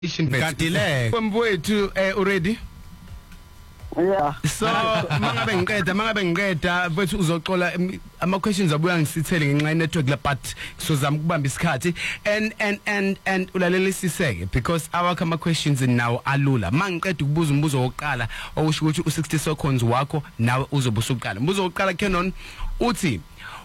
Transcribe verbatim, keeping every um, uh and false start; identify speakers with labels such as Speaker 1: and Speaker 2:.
Speaker 1: Kadile kwemfowethu eh already
Speaker 2: Yeah.
Speaker 1: So mangabe ngiqeda mangabe ngiqeda mfowethu uzoxola ama questions abuya ngisithele ngenxa network la but sizozama ukubamba isikhathi and and and and ulalelisiseke because our kama questions now alula mangiqeda ukubuza umbuzo wokuqala okusho ukuthi u sixty seconds wakho nawe uzobe usuqala umbuzo wokuqala Canon uthi